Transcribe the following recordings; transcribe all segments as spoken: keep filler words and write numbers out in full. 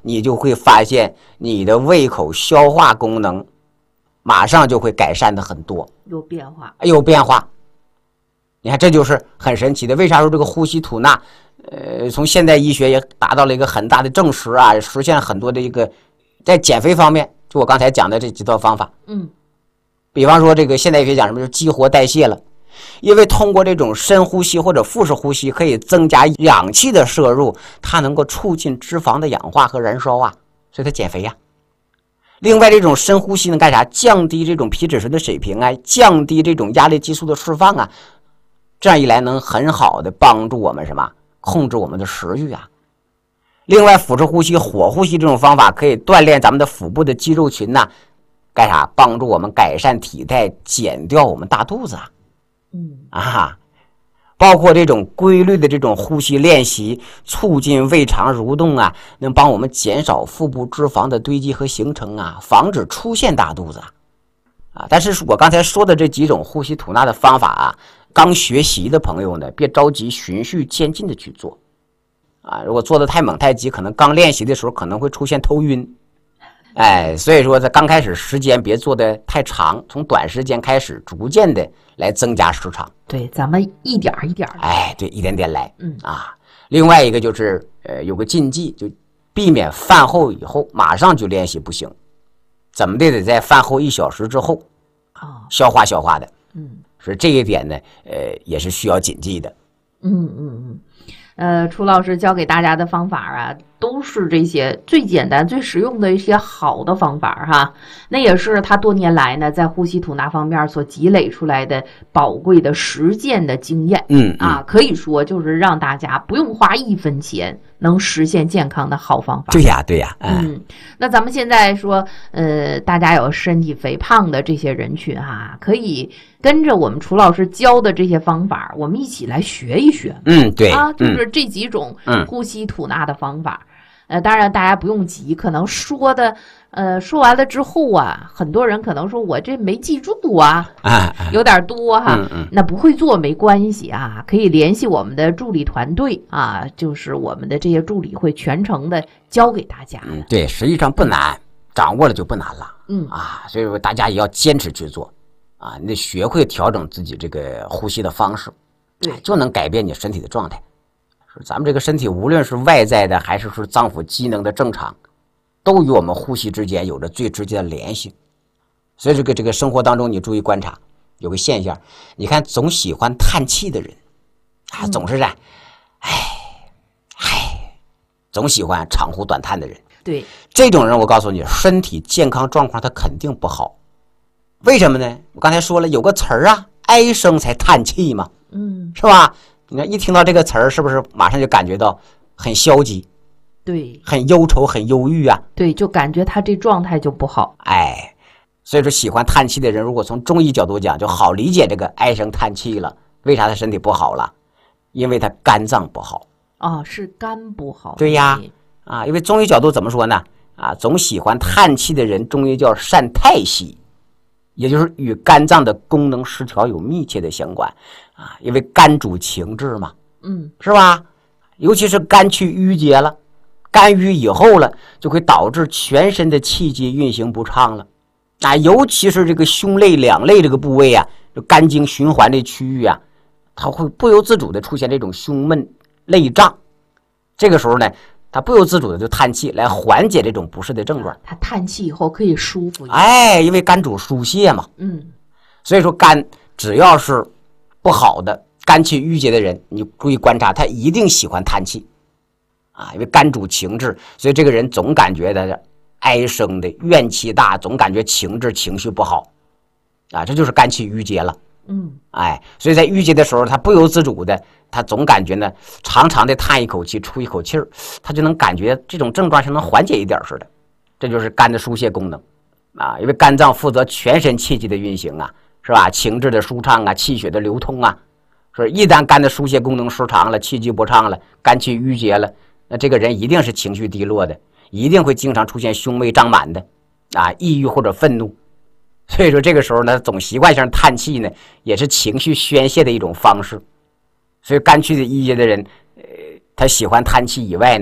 你就会发现你的胃口消化功能马上就会改善的很多， 有变化， 有变化。你看，这就是很神奇的。为啥说这个呼吸吐纳，呃，从现代医学也达到了一个很大的证实啊，实现很多的一个在减肥方面，就我刚才讲的这几套方法， 嗯， 比方说这个现代医学讲什么，就是激活代谢了。因为通过这种深呼吸或者腹式呼吸，可以增加氧气的摄入，它能够促进脂肪的氧化和燃烧啊，所以它减肥呀、啊。另外，这种深呼吸能干啥？降低这种皮质醇的水平啊，降低这种压力激素的释放啊，这样一来能很好的帮助我们什么？控制我们的食欲啊。另外，腹式呼吸、火呼吸这种方法可以锻炼咱们的腹部的肌肉群呐、啊，干啥？帮助我们改善体态，减掉我们大肚子啊。 嗯啊，包括这种规律的这种呼吸练习，促进胃肠蠕动啊，能帮我们减少腹部脂肪的堆积和形成啊，防止出现大肚子啊。啊，但是我刚才说的这几种呼吸吐纳的方法啊，刚学习的朋友呢，别着急，循序渐进的去做。啊，如果做的太猛太急，可能刚练习的时候可能会出现头晕。哎，所以说在刚开始时间别做的太长，从短时间开始，逐渐的来增加时长。 对，咱们一点一点的。 哎，对，一点点来。 嗯啊，另外一个就是呃有个禁忌，就避免饭后以后马上就练习不行，怎么的得在饭后一小时之后啊， 消化消化的。 嗯， 所以这一点呢，呃也是需要谨记的。 嗯嗯嗯。呃，楚老师教给大家的方法啊，都是这些最简单、最实用的一些好的方法哈。那也是他多年来呢，在呼吸吐纳方面所积累出来的宝贵的实践的经验。 嗯, 嗯啊，可以说就是让大家不用花一分钱，能实现健康的好方法。 对呀，对呀。 嗯, 嗯，那咱们现在说，呃，大家有身体肥胖的这些人群哈，可以跟着我们楚老师教的这些方法，我们一起来学一学。 嗯，对啊，就是这几种呼吸吐纳的方法。嗯、呃，当然大家不用急，可能说的，呃，说完了之后啊，很多人可能说我这没记住啊， 啊有点多哈。 嗯嗯， 那不会做没关系啊，可以联系我们的助理团队啊，就是我们的这些助理会全程的教给大家。 嗯，对，实际上不难，掌握了就不难了。 嗯啊，所以说大家也要坚持去做啊，你得学会调整自己这个呼吸的方式， 对， 就能改变你身体的状态。咱们这个身体无论是外在的还是说脏腑机能的正常，都与我们呼吸之间有着最直接的联系。所以这个这个生活当中你注意观察，有个现象，你看总喜欢叹气的人啊，总是啊唉唉，总喜欢长呼短叹的人， 对， 这种人我告诉你，身体健康状况他肯定不好。为什么呢？我刚才说了有个词儿啊，唉声才叹气嘛， 嗯， 是吧？你看一听到这个词儿，是不是马上就感觉到很消极， 对， 很忧愁，很忧郁啊？ 对，就感觉他这状态就不好。 哎，所以说喜欢叹气的人，如果从中医角度讲，就好理解这个唉声叹气了。为啥他身体不好了？因为他肝脏不好。 哦，是肝不好。 对呀，啊，因为中医角度怎么说呢？啊，总喜欢叹气的人，中医叫善太息，也就是与肝脏的功能失调有密切的相关啊。因为肝主情志嘛， 嗯， 是吧？尤其是肝气郁结了，肝郁以后了，就会导致全身的气机运行不畅了啊。尤其是这个胸肋两肋这个部位啊，就肝经循环的区域啊，它会不由自主的出现这种胸闷肋胀。这个时候呢，他不由自主的就叹气来缓解这种不适的症状。 他叹气以后可以舒服一点。 哎，因为肝主疏泄嘛。 嗯， 所以说肝只要是不好的肝气郁结的人，你注意观察，他一定喜欢叹气啊，因为肝主情志，所以这个人总感觉他哀声的，怨气大，总感觉情志情绪不好啊，这就是肝气郁结了。 嗯， 哎，所以在郁结的时候，他不由自主的，他总感觉呢，长长的叹一口气，出一口气儿，他就能感觉这种症状是能缓解一点似的。这就是肝的疏泄功能啊，因为肝脏负责全身气机的运行啊，是吧？情志的舒畅啊，气血的流通啊，所以一旦肝的疏泄功能失常了，气机不畅了，肝气郁结了，那这个人一定是情绪低落的，一定会经常出现胸胃胀满的啊，抑郁或者愤怒。所以说这个时候呢，总习惯性叹气呢，也是情绪宣泄的一种方式。所以肝气的郁结的人，呃，他喜欢叹气以外呢，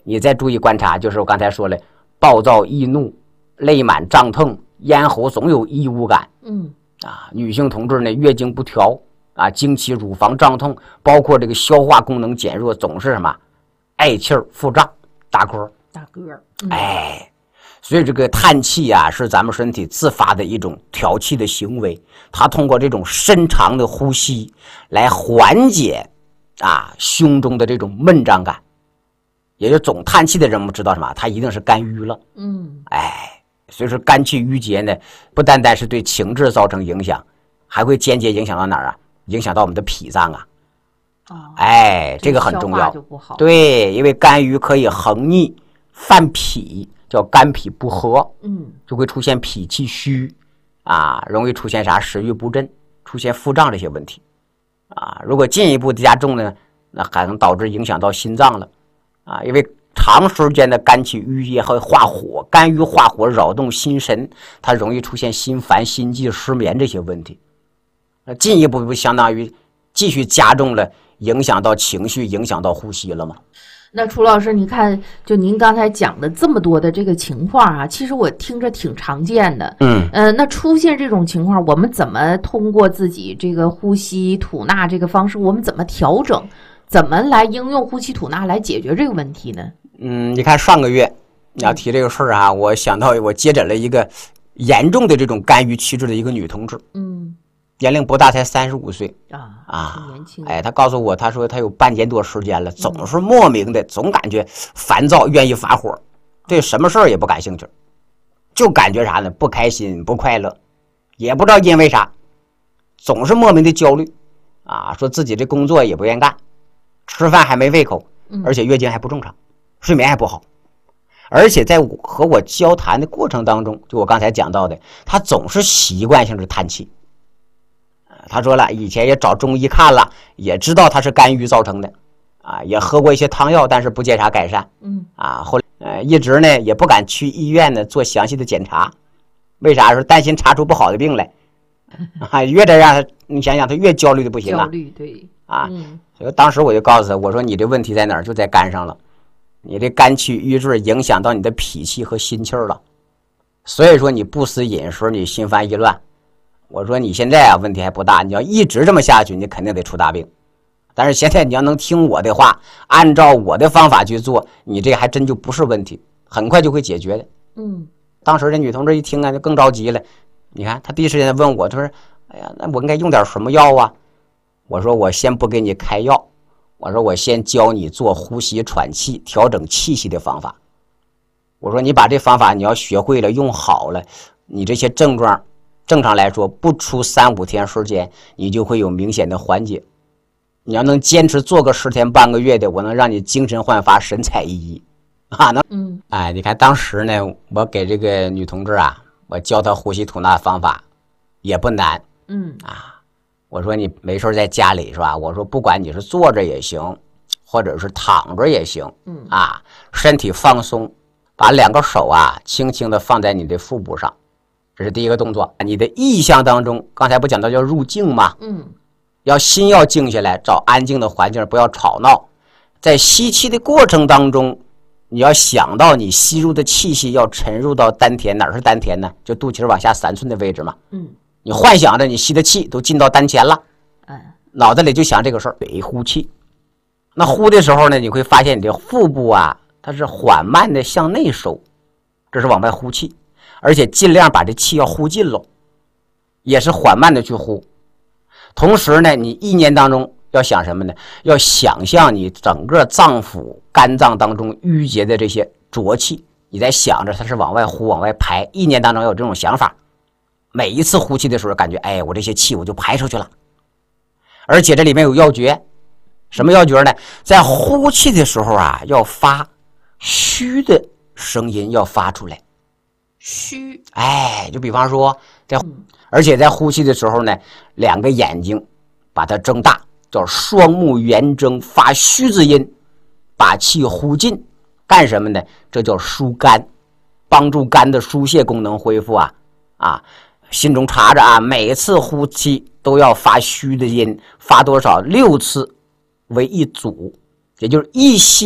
你再注意观察，就是我刚才说了，暴躁易怒、泪满胀痛、咽喉总有异物感。 嗯啊，女性同志呢，月经不调啊，经期、乳房胀痛，包括这个消化功能减弱，总是什么嗳气儿、腹胀、打嗝、 打嗝。 嗯、哎，所以这个叹气啊，是咱们身体自发的一种调气的行为，它通过这种深长的呼吸来缓解啊胸中的这种闷胀感。也就总叹气的人，我们知道什么？他一定是肝郁了。 嗯， 哎，所以说肝气郁结呢，不单单是对情志造成影响，还会间接影响到哪儿啊？影响到我们的脾脏啊。 哦， 哎，这个很重要。 就不好。 对，因为肝郁可以横逆犯脾，叫肝脾不和， 嗯， 就会出现脾气虚啊，容易出现啥食欲不振，出现腹胀这些问题啊。如果进一步加重呢，那还能导致影响到心脏了啊，因为长时间的肝气郁结会化火，肝郁化火扰动心神，它容易出现心烦、心悸、失眠这些问题。那进一步不相当于继续加重了，影响到情绪，影响到呼吸了吗？ 那楚老师，你看，就您刚才讲的这么多的这个情况啊，其实我听着挺常见的。 嗯， 呃，那出现这种情况，我们怎么通过自己这个呼吸吐纳这个方式，我们怎么调整？怎么来应用呼吸吐纳来解决这个问题呢？ 嗯，你看上个月你要提这个事儿啊，我想到我接诊了一个严重的这种肝郁气滞的一个女同志， 嗯， 年龄不大，才三十五岁啊啊， 挺年轻。 哎，她告诉我，她说她有半年多时间了，总是莫名的，总感觉烦躁，愿意发火，对什么事儿也不感兴趣，就感觉啥呢？不开心，不快乐，也不知道因为啥，总是莫名的焦虑啊，说自己的工作也不愿干。吃饭还没胃口，而且月经还不正常，睡眠还不好，而且在和我交谈的过程当中，就我刚才讲到的，他总是习惯性的叹气。他说了，以前也找中医看了，也知道他是肝郁造成的，啊，也喝过一些汤药，但是不见啥改善。 嗯， 啊，后来呃一直呢也不敢去医院呢做详细的检查，为啥？是担心查出不好的病来。啊，越得让他，你想想，他越焦虑的不行啊。 焦虑，对。 啊， 嗯， 所以当时我就告诉他，我说你这问题在哪儿？就在肝上了，你这肝气郁滞影响到你的脾气和心气了，所以说你不思饮食，你心烦意乱。我说你现在啊问题还不大，你要一直这么下去，你肯定得出大病。但是现在你要能听我的话，按照我的方法去做，你这还真就不是问题，很快就会解决的。 嗯， 当时这女同志一听啊，就更着急了。你看她第一时间问我，她说：“哎呀，那我应该用点什么药啊？”我说我先不给你开药，我说我先教你做呼吸喘气调整气息的方法。我说你把这方法你要学会了用好了，你这些症状正常来说不出三五天时间你就会有明显的缓解。你要能坚持做个十天半个月的，我能让你精神焕发神采奕奕啊！能嗯， 哎，你看当时呢，我给这个女同志啊，我教她呼吸吐纳方法也不难。 嗯啊。我说你没事在家里是吧？我说不管你是坐着也行，或者是躺着也行， 嗯啊，身体放松，把两个手啊轻轻的放在你的腹部上，这是第一个动作。你的意象当中，刚才不讲到要入静吗？ 嗯， 要心要静下来，找安静的环境，不要吵闹。在吸气的过程当中，你要想到你吸入的气息要沉入到丹田，哪是丹田呢？就肚脐往下三寸的位置嘛。 嗯。 你幻想着你吸的气都进到丹田了， 嗯， 脑子里就想这个事儿，得呼气。那呼的时候呢，你会发现你的腹部啊，它是缓慢的向内收，这是往外呼气，而且尽量把这气要呼尽喽，也是缓慢的去呼。同时呢，你意念当中要想什么呢？要想象你整个脏腑、肝脏当中淤结的这些浊气，你在想着它是往外呼、往外排，意念当中有这种想法。每一次呼气的时候，感觉哎，我这些气我就排出去了。而且这里面有要诀，什么要诀呢？在呼气的时候啊，要发虚的声音，要发出来。 虚， 哎，就比方说在，而且在呼气的时候呢，两个眼睛把它睁大，叫双目圆睁，发虚之音，把气呼尽。干什么呢？这叫疏肝，帮助肝的疏泄功能恢复啊啊。心中查着啊，每次呼气都要发虚的音，发多少？六次为一组，也就是一吸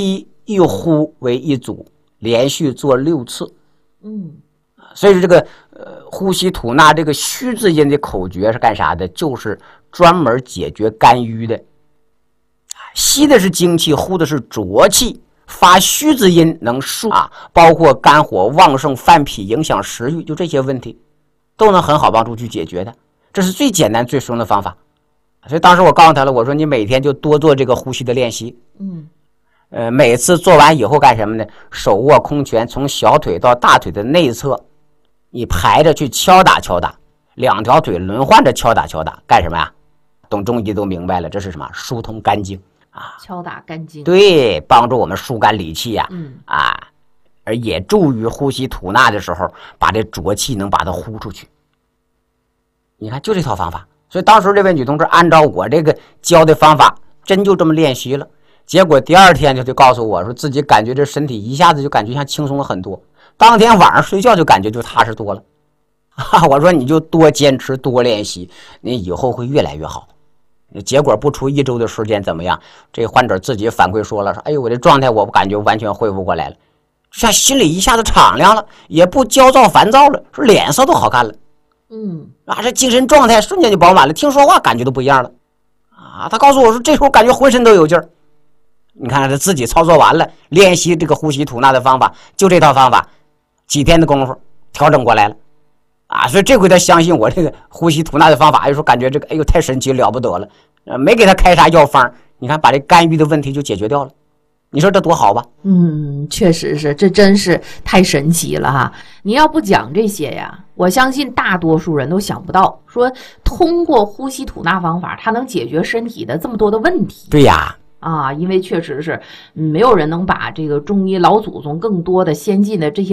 一呼为一组，连续做六次。 嗯， 所以说这个呃呼吸吐纳这个虚字音的口诀是干啥的？就是专门解决肝郁的。吸的是精气，呼的是浊气，发虚字音能疏啊，包括肝火旺盛、犯脾、影响食欲，就这些问题都能很好帮助去解决的。这是最简单最实用的方法。所以当时我告诉他了，我说你每天就多做这个呼吸的练习。 嗯， 呃，每次做完以后干什么呢？手握空拳，从小腿到大腿的内侧，你排着去敲打敲打，两条腿轮换着敲打敲打，干什么呀？懂中医都明白了，这是什么？疏通肝经啊， 敲打肝经， 对，帮助我们疏肝理气呀、啊， 嗯啊，而也助于呼吸吐纳的时候，把这浊气能把它呼出去。你看，就这套方法。所以当时这位女同志按照我这个教的方法，真就这么练习了。结果第二天就就告诉我说，自己感觉这身体一下子就感觉像轻松了很多。当天晚上睡觉就感觉就踏实多了。哈、啊，我说你就多坚持多练习，你以后会越来越好。结果不出一周的时间怎么样？这患者自己反馈说了，说哎呦，我这状态我感觉完全恢复过来了，就像心里一下子敞亮了，也不焦躁烦躁了，说脸色都好看了。 嗯， 啊，这精神状态瞬间就饱满了，听说话感觉都不一样了。啊，他告诉我说，这时候感觉浑身都有劲儿。你看他自己操作完了，练习这个呼吸吐纳的方法，就这套方法，几天的功夫调整过来了。啊，所以这回他相信我这个呼吸吐纳的方法，有时候感觉这个哎呦太神奇了不得了。呃，没给他开啥药方，你看把这肝郁的问题就解决掉了。你说这多好吧？ 嗯，确实是，这真是太神奇了哈！你要不讲这些呀，我相信大多数人都想不到，说通过呼吸吐纳方法，它能解决身体的这么多的问题。 对呀， 啊，因为确实是没有人能把这个中医老祖宗更多的先进的这些